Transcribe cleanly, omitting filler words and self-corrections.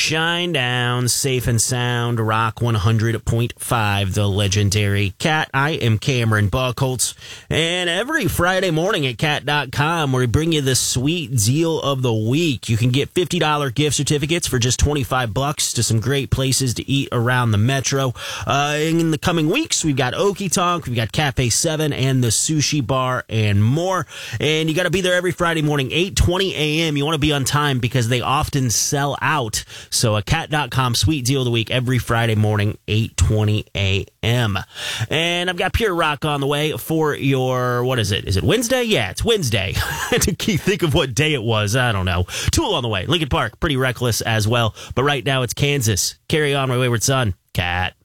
Shine down, safe and sound, Rock 100.5, the legendary Cat. I am Cameron Buckholtz, and every Friday morning at cat.com, we bring you the sweet deal of the week. You can get $50 gift certificates for just $25 to some great places to eat around the metro. In the coming weeks, we've got Okie Tonk, we've got Cafe 7, and the Sushi Bar, and more. And you got to be there every Friday morning, 8:20 a.m. You want to be on time because they often sell out. So a cat.com sweet deal of the week every Friday morning, 8:20 a.m. And I've got Pure Rock on the way for your, what is it? Is it Wednesday? Yeah, it's Wednesday. To think of what day it was, I don't know. Tool on the way. Lincoln Park, Pretty Reckless as well. But right now it's Kansas. Carry on, my wayward son. Cat.